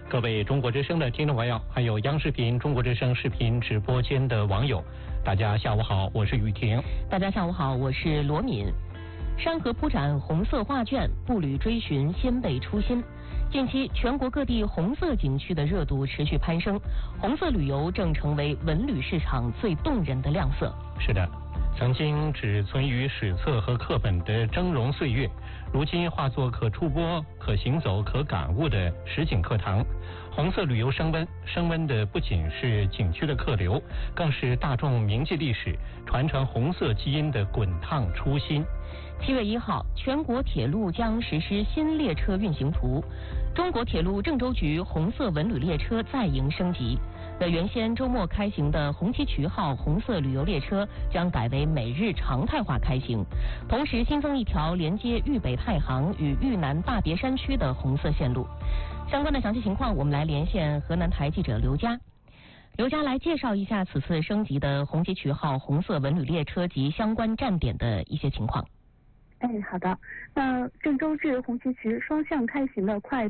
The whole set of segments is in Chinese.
各位中国之声的听众朋友，还有央视频中国之声视频直播间的网友，大家下午好，我是雨婷。 大家下午好，我是罗敏。山河铺展红色画卷，步履追寻先辈初心。近期全国各地红色景区的热度持续攀升，红色旅游正成为文旅市场最动人的亮色。 是的，曾经只存于史册和课本的峥嵘岁月，如今化作可触摸、可行走、可感悟的实景课堂。红色旅游升温的不仅是景区的客流，更是大众铭记历史、传承红色基因的滚烫初心。 7月1号，全国铁路将实施新列车运行图，中国铁路郑州局红色文旅列车再迎升级。原先周末开行的红旗渠号红色旅游列车将改为每日常态化开行，同时新增一条连接豫北太行与豫南大别山区的红色线路。相关的详细情况，我们来连线河南台记者刘佳。刘佳来介绍一下此次升级的红旗渠号红色文旅列车及相关站点的一些情况。 好的。那郑州至红旗渠双向开行的快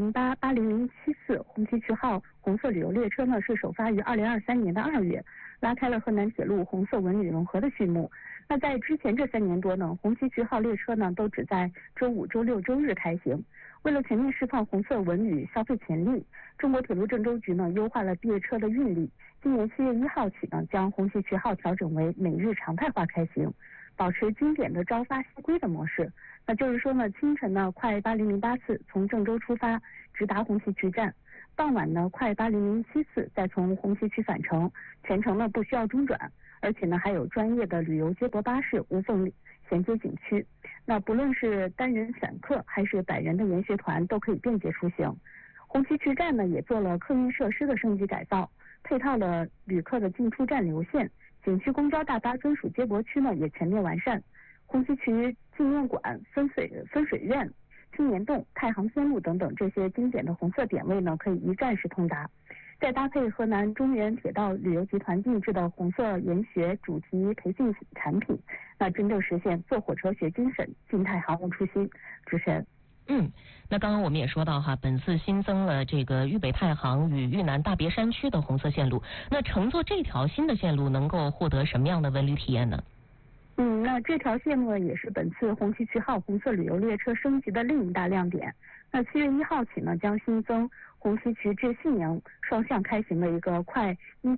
8008、80074红旗渠号红色旅游列车呢，是首发于2023年的2月，拉开了河南铁路红色文旅融合的序幕。那在之前这3年多呢，红旗渠号列车呢都只在周5、周6、周日开行。为了全面释放红色文旅消费潜力，中国铁路郑州局呢优化了列车的运力。今年7月1号起呢，将红旗渠号调整为每日常态化开行，保持经典的朝发夕归的模式。那就是说呢，清晨呢快8008次从郑州出发，直达红旗渠站；傍晚呢快8007次再从红旗渠返程，全程呢不需要中转，而且呢还有专业的旅游接驳巴士无缝衔接景区。那不论是单人散客还是百人的研学团，都可以便捷出行。红旗渠站呢也做了客运设施的升级改造，配套了旅客的进出站流线，景区公交大巴专属接驳区呢也全面完善。红旗渠纪念馆、分水院、青年洞、太行仙路等等这些经典的红色点位呢，可以一站式通达。再搭配河南中原铁道旅游集团定制的红色研学主题培训产品，那真正实现坐火车学精神，静态航务初心。主持人。 那刚刚我们也说到本次新增了这个豫北太行与豫南大别山区的红色线路，那乘坐这条新的线路能够获得什么样的文旅体验呢？ 那这条线路也是本次红旗渠号红色旅游列车升级的另一大亮点。那7月1号起呢，将新增红旗渠至信阳双向开行的一个快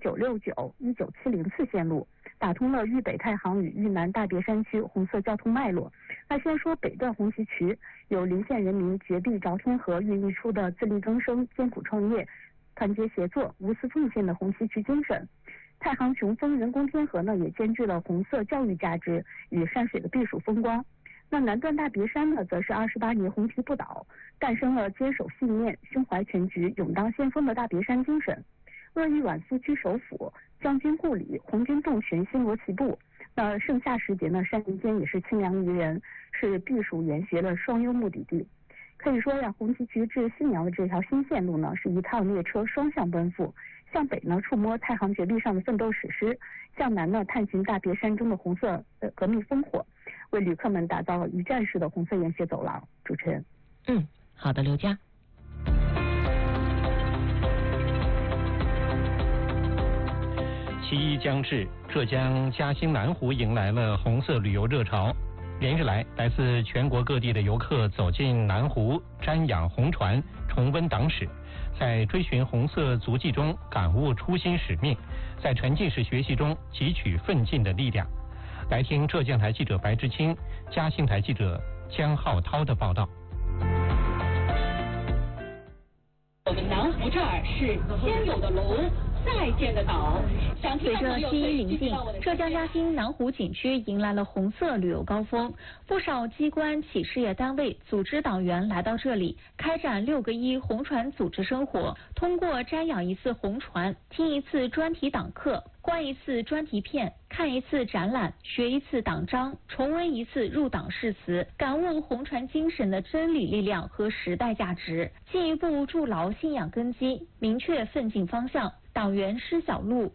1969、1970次线路，打通了豫北太行与豫南大别山区红色交通脉络。那先说北段红旗渠，有邻县人民绝地着天河孕育出的自力更生、艰苦创业、团结协作、无私奉献的红旗渠精神。太行雄风人工天河呢，也兼具了红色教育价值与山水的避暑风光。那南段大别山呢，则是28年红旗不倒，诞生了坚守信念、胸怀全局、勇当先锋的大别山精神。鄂豫皖苏区首府、将军故里、红军洞群星罗棋布。那盛夏时节呢，山林间也是清凉宜人，是避暑研学的双优目的地。可以说呀，红旗渠至信阳的这条新线路呢，是一趟列车双向奔赴。向北呢，触摸太行绝壁上的奋斗史诗；向南呢，探寻大别山中的红色革命烽火，为旅客们打造了一站式的红色研学走廊。主持人。 好的，刘佳。 7一将至，浙江嘉兴南湖迎来了红色旅游热潮。连日来，来自全国各地的游客走进南湖，瞻仰红船，重温党史，在追寻红色足迹中感悟初心使命，在沉浸式学习中汲取奋进的力量。来听浙江台记者白志清、嘉兴台记者江浩涛的报道。 我们南湖这儿是先有的龙，再建的岛。 随着7一临近，浙江嘉兴南湖景区迎来了红色旅游高峰，不少机关企事业单位组织党员来到这里，开展6个1红船组织生活，通过瞻仰一次红船，听一次专题党课，观一次专题片，看一次展览，学一次党章，重温一次入党誓词，感悟红船精神的真理力量和时代价值，进一步筑牢信仰根基，明确奋进方向。党员施小璐。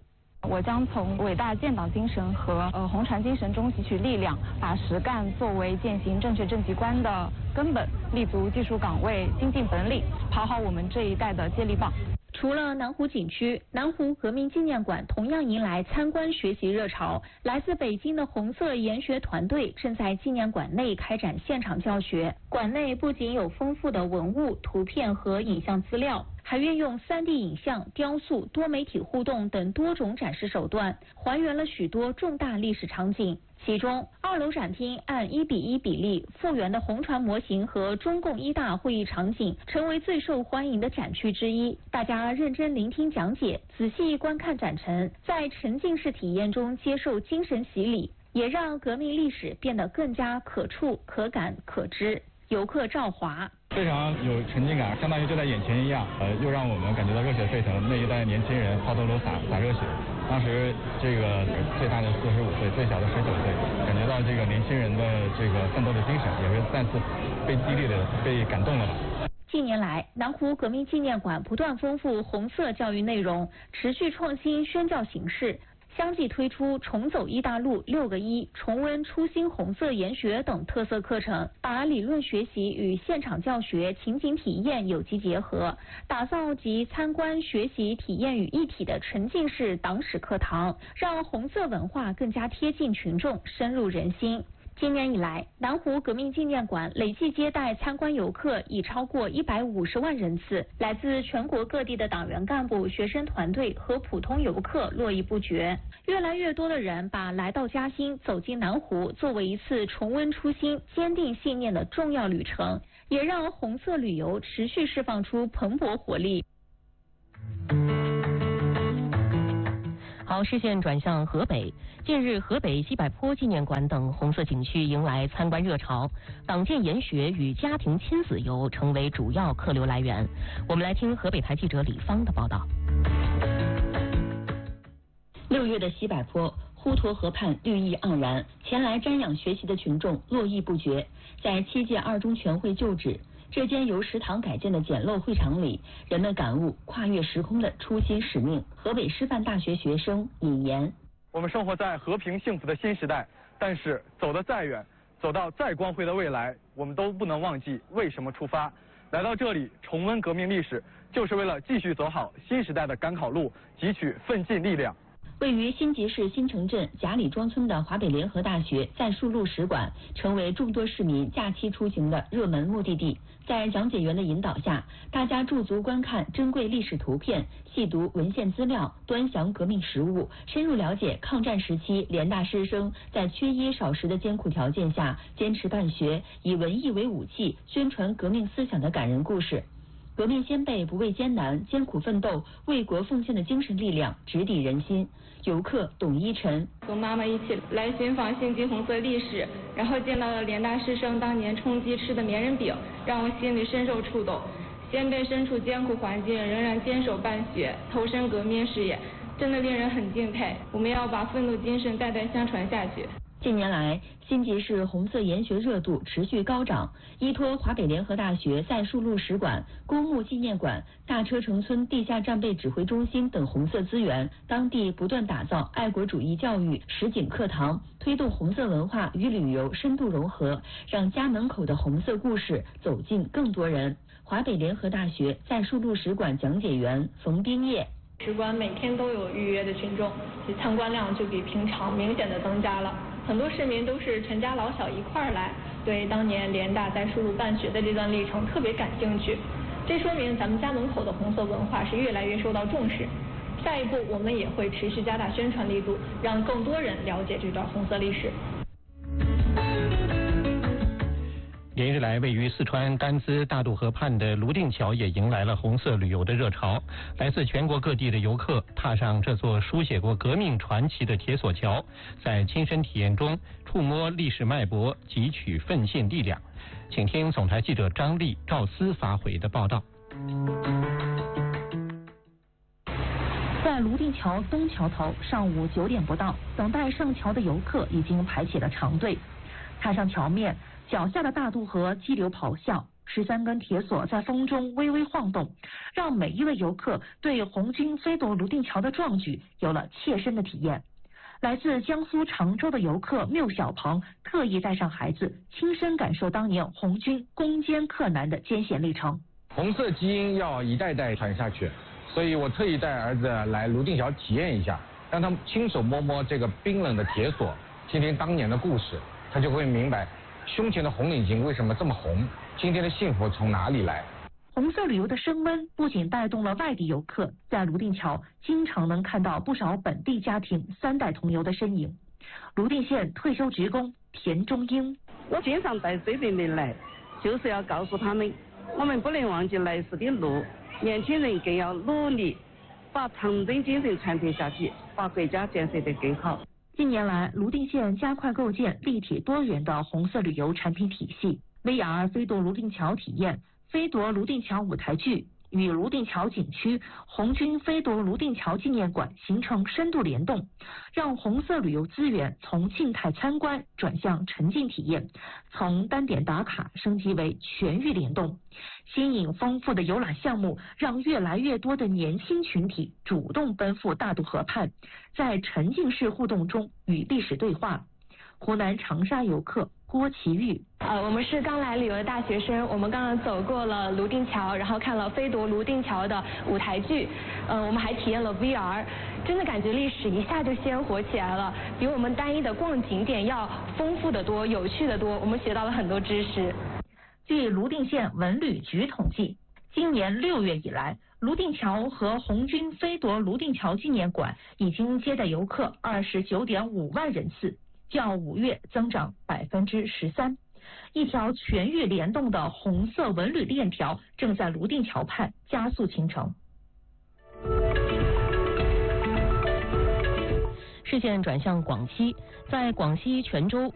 我将从伟大建党精神和红船精神中汲取力量，把实干作为践行正确政绩观的根本，立足技术岗位，精进本领，跑好我们这一代的接力棒。 除了南湖景区，南湖革命纪念馆同样迎来参观学习热潮。来自北京的红色研学团队正在纪念馆内开展现场教学。馆内不仅有丰富的文物、图片和影像资料，还运用3D 影像、雕塑、多媒体互动等多种展示手段，还原了许多重大历史场景。其中，2楼展厅按1:1比例复原的红船模型和中共1大会议场景，成为最受欢迎的展区之一。大家认真聆听讲解，仔细观看展陈，在沉浸式体验中接受精神洗礼，也让革命历史变得更加可触、可感、可知。游客赵华。 非常有沉浸感，相当于就在眼前一样，又让我们感觉到热血沸腾。那一代年轻人抛头颅洒热血，当时这个最大的45岁，最小的19岁，感觉到这个年轻人的这个奋斗的精神，也是再次被激励的、被感动了吧。 近年来，南湖革命纪念馆不断丰富红色教育内容，持续创新宣教形式。相继推出重走1大路、6个1、重温初心红色研学等特色课程，把理论学习与现场教学、情景体验有机结合，打造集参观、学习、体验于一体的沉浸式党史课堂，让红色文化更加贴近群众、深入人心。今年以来，南湖革命纪念馆累计接待参观游客已超过150万人次，来自全国各地的党员干部、学生团队和普通游客络绎不绝。越来越多的人把来到嘉兴、走进南湖作为一次重温初心、坚定信念的重要旅程，也让红色旅游持续释放出蓬勃活力。 好，视线转向河北。近日，河北西柏坡纪念馆等红色景区迎来参观热潮，党建研学与家庭亲子游成为主要客流来源。我们来听河北台记者李芳的报道。 6月的西柏坡，滹沱河畔绿意盎然，前来瞻仰学习的群众络绎不绝。在7届2中全会旧址，这间由食堂改建的简陋会场里，人们感悟跨越时空的初心使命。河北师范大学学生尹岩： 我们生活在和平幸福的新时代，但是走得再远，走到再光辉的未来，我们都不能忘记为什么出发。来到这里重温革命历史，就是为了继续走好新时代的赶考路，汲取奋进力量。 位于新集市新城镇贾里庄村的华北联合大学在树路使馆，成为众多市民假期出行的热门目的地。在讲解员的引导下，大家驻足观看珍贵历史图片，细读文献资料，端详革命实务，深入了解抗战时期联大师生在缺衣少食的艰苦条件下坚持办学，以文艺为武器，宣传革命思想的感人故事。革命先辈不畏艰难、艰苦奋斗、为国奉献的精神力量直抵人心。游客董一晨： 和妈妈一起来寻访新集红色历史，然后见到了联大师生当年充饥吃的棉人饼，让我心里深受触动。先辈身处艰苦环境，仍然坚守办学，投身革命事业，真的令人很敬佩。我们要把奋斗精神代代相传下去。 近年来，新集市红色研学热度持续高涨，依托华北联合大学在树路使馆、公墓纪念馆、大车城村地下战备指挥中心等红色资源，当地不断打造爱国主义教育实景课堂，推动红色文化与旅游深度融合，让家门口的红色故事走进更多人。华北联合大学在树路使馆讲解员冯冰叶： 使馆每天都有预约的群众，参观量就比平常明显的增加了。很多市民都是全家老小一块儿来，对当年联大在树路办学的这段历程特别感兴趣。这说明咱们家门口的红色文化是越来越受到重视。下一步我们也会持续加大宣传力度，让更多人了解这段红色历史。 连日来，位于四川甘孜大渡河畔的泸定桥也迎来了红色旅游的热潮。来自全国各地的游客踏上这座书写过革命传奇的铁索桥，在亲身体验中触摸历史脉搏，汲取奋进力量。请听总台记者张丽、赵思发回的报道。 在泸定桥东桥头，上午9点不到，等待上桥的游客已经排起了长队。踏上桥面，脚下的大渡河激流咆哮， 13根铁索在风中微微晃动，让每一位游客对红军飞夺泸定桥的壮举有了切身的体验。来自江苏常州的游客缪小鹏特意带上孩子，亲身感受当年红军攻坚克难的艰险历程。 红色基因要一代代传下去，所以我特意带儿子来泸定桥体验一下，让他们亲手摸摸这个冰冷的铁索，听听当年的故事，他就会明白胸前的红领巾为什么这么红，今天的幸福从哪里来。 红色旅游的升温不仅带动了外地游客，在泸定桥经常能看到不少本地家庭3代同游的身影。泸定县退休职工田中英， 我经常带这边的来，就是要告诉他们，我们不能忘记来时的路，年轻人更要努力把长征精神传承下去，把国家建设得更好。 近年来，泸定县加快构建立体多元的红色旅游产品体系 ，VR 飞夺泸定桥体验、飞夺泸定桥舞台剧与泸定桥景区、红军飞夺泸定桥纪念馆形成深度联动，让红色旅游资源从静态参观转向沉浸体验，从单点打卡升级为全域联动。新颖丰富的游览项目让越来越多的年轻群体主动奔赴大渡河畔，在沉浸式互动中与历史对话。湖南长沙游客郭奇玉， 我们是刚来旅游的大学生，我们刚刚走过了泸定桥，然后看了飞夺泸定桥的舞台剧，我们还体验了 VR， 真的感觉历史一下就鲜活起来了，比我们单一的逛景点要丰富得多，有趣得多，我们学到了很多知识。 据泸定县文旅局统计，今年6月以来，泸定桥和红军飞夺泸定桥纪念馆已经接待游客29.5万人次，较5月增长13%。一条全域联动的红色文旅链条正在泸定桥畔加速形成。 视线转向广西，在广西全州